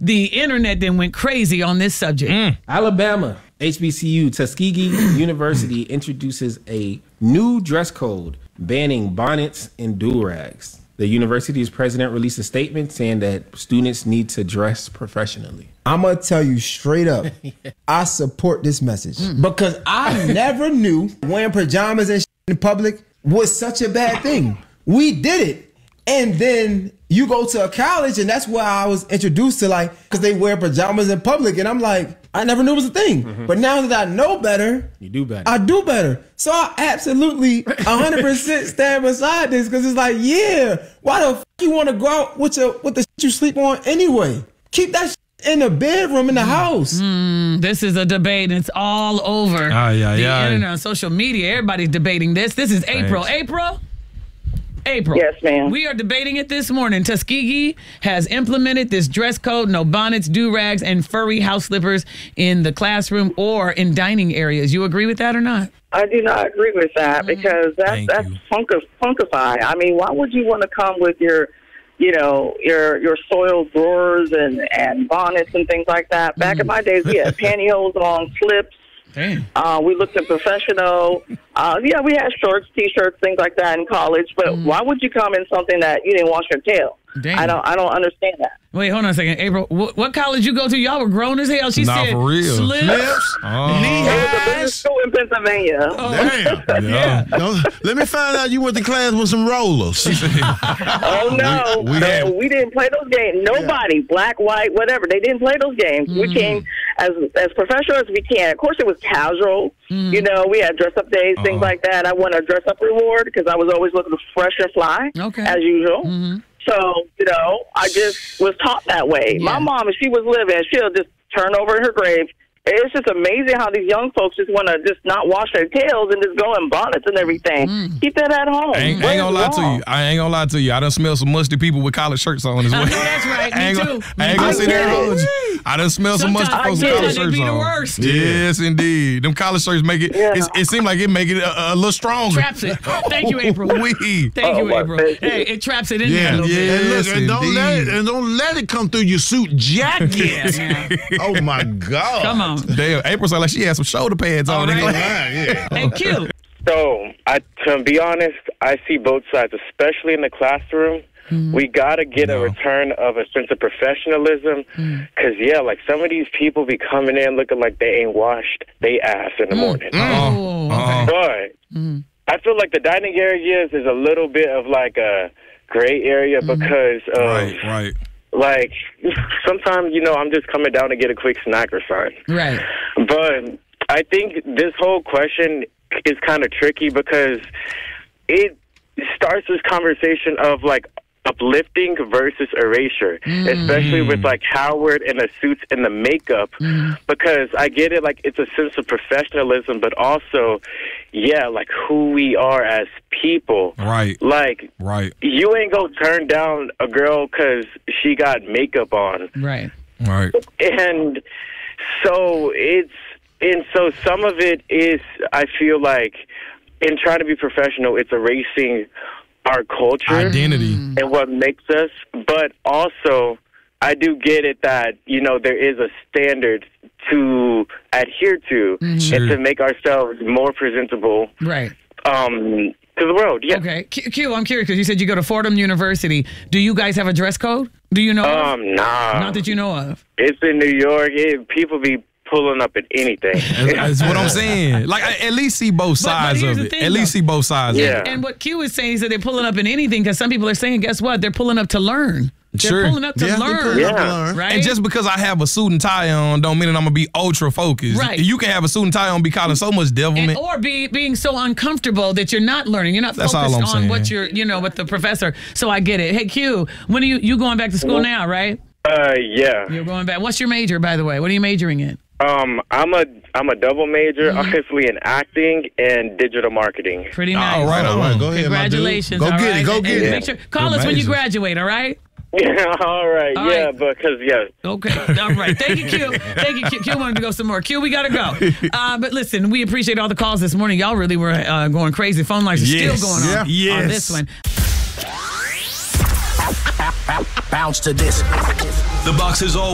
the internet then went crazy on this subject. Alabama, HBCU, Tuskegee University introduces a new dress code banning bonnets and do-rags. The university's president released a statement saying that students need to dress professionally. I'm going to tell you straight up, I support this message because I never knew wearing pajamas and in public was such a bad thing. We did it. And then you go to a college and that's where I was introduced to because they wear pajamas in public. And I'm like, I never knew it was a thing. But now that I know better, you do better. I do better. So I absolutely 100% stand beside this because it's like, yeah, why the f you want to go out with the shit you sleep on anyway? Keep that shit in the bedroom in the house. This is a debate and it's all over the internet on social media. Everybody's debating this. This is April. April. Yes, ma'am. We are debating it this morning. Tuskegee has implemented this dress code, no bonnets, do-rags, and furry house slippers in the classroom or in dining areas. You agree with that or not? I do not agree with that because that's funkified. I mean, why would you want to come with your soiled drawers and bonnets and things like that? Back in my days, we had pantyhose on, slips. Damn. We looked at professional. We had shorts, T-shirts, things like that in college. But why would you come in something that you didn't wash your tail? Damn. I don't understand that. Wait, hold on a second. April, what college you go to? Y'all were grown as hell. She said for real. Slips. It was a business school in Pennsylvania. Damn. Yeah. No, let me find out you went to class with some rollers. Oh, no. We didn't play those games. Nobody, black, white, whatever, they didn't play those games. We came as professional as we can. Of course, it was casual. You know, we had dress-up days, things like that. I won a dress-up reward because I was always looking fresh and fly, as usual. So, I just was taught that way. Yeah. My mom, if she was living, she'll just turn over in her grave. It's just amazing how these young folks just want to just not wash their tails and just go in bonnets and everything. Keep that at home. I ain't gonna lie to you. I done smell some musty people with collared shirts on as well. I know that's right. Me too. I ain't gonna sit there and hold you. I done smell some musty folks with collared shirts be the on. worst. Yes, indeed. Them collared shirts make it. It seems like it make it a little stronger. Traps it. Thank you, April. Thank you, April. Hey, it traps it in there a little bit. And look, don't let it come through your suit jacket. Oh my God. Come on. Damn, April sounded like she had some shoulder pads on. Hey, Q. So, to be honest, I see both sides, especially in the classroom. We got to get a return of a sense of professionalism because, like some of these people be coming in looking like they ain't washed they ass in the morning. But I feel like the dining areas is a little bit of like a gray area because of... Like, sometimes, I'm just coming down to get a quick snack or something. Right. But I think this whole question is kind of tricky because it starts this conversation of, like, uplifting versus erasure, especially with, like, Howard and the suits and the makeup, because I get it, like, it's a sense of professionalism, but also, like, who we are as people. Right. Like, you ain't gonna turn down a girl because she got makeup on. Right. And so so some of it is, I feel like, in trying to be professional, it's erasing our culture, identity, and what makes us. But also, I do get it that there is a standard to adhere to and to make ourselves more presentable, to the world. Yeah. Okay, Q. I'm curious because you said you go to Fordham University. Do you guys have a dress code? Do you know? Nah. Not that you know of. It's in New York. People be pulling up at anything. That's what I'm saying. Like, at least see both sides of it. At least see both sides of it. And what Q is saying is that they're pulling up in anything because some people are saying, guess what? They're pulling up to learn. They're pulling up to learn. Right? And just because I have a suit and tie on don't mean that I'm going to be ultra focused. Right. You can have a suit and tie on and be calling so much devilment. Or being so uncomfortable that you're not learning. You're not focused on what you're, with the professor. So I get it. Hey, Q, when are you going back to school now, right? Yeah. You're going back. What's your major, by the way? What are you majoring in? I'm a double major, honestly, in acting and digital marketing. Pretty nice. All right. Go ahead, congratulations. Go get it. Go get it. Make sure, call us when you graduate, all right? Yeah, all right. Okay, all right. Thank you, Q. Thank you, Q. Q wanted to go some more. Q, we got to go. But listen, we appreciate all the calls this morning. Y'all really were going crazy. Phone lines are still going on this one. Bounce to this. The box is all